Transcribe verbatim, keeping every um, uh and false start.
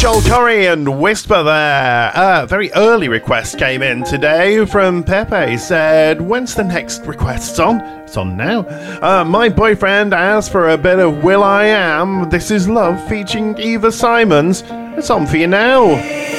Joel Corey and Whisper there. Uh, very early request came in today from Pepe. Said, when's the next request on? It's on now. Uh, my boyfriend asked for a bit of Will I Am. This is Love featuring Eva Simons. It's on for you now.